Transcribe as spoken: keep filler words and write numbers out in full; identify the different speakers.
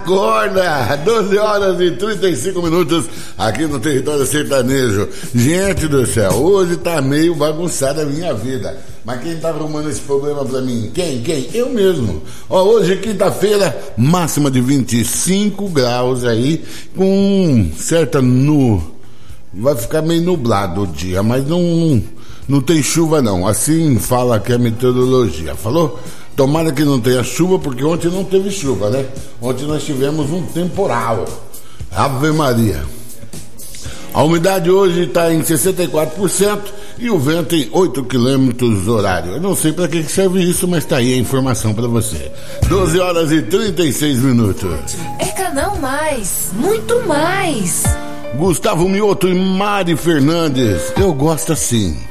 Speaker 1: Acorda! doze horas e trinta e cinco minutos aqui no Território Sertanejo. Gente do céu, hoje tá meio bagunçada a minha vida. Mas quem tá arrumando esse problema pra mim? Quem? Quem? Eu mesmo. Ó, hoje, quinta-feira, máxima de vinte e cinco graus aí, com certa nu... Vai ficar meio nublado o dia, mas não, não tem chuva não. Assim fala aqui a meteorologia. Falou? Tomara que não tenha chuva, porque ontem não teve chuva, né? Ontem nós tivemos um temporal. Ave Maria. A umidade hoje está em sessenta e quatro por cento e o vento em oito quilômetros horário. Eu não sei para que serve isso, mas tá aí a informação para você. doze horas e trinta e seis minutos.
Speaker 2: É Canal Mais, muito mais.
Speaker 1: Gustavo Mioto e Mari Fernandes. Eu gosto assim.